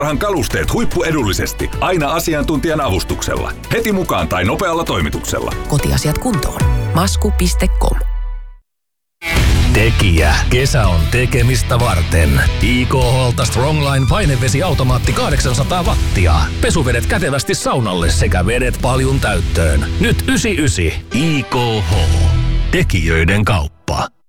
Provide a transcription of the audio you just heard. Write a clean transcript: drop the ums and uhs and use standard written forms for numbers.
kalusteet huippuedullisesti, aina asiantuntijan avustuksella. Heti mukaan tai nopealla toimituksella. Kotiasiat kuntoon. Masku.com. Tekijä. Kesä on tekemistä varten. IKH:lta Strongline painevesiautomaatti 800 wattia. Pesuvedet kätevästi saunalle sekä vedet paljun täyttöön. Nyt 99. IKH. Tekijöiden kauppa.